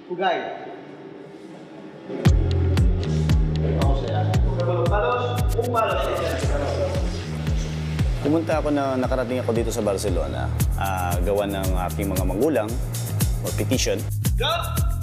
Ugay. Ako siya. Pumunta ako nakarating ako dito sa Barcelona, gawa ng aking mga magulang or petition. Go!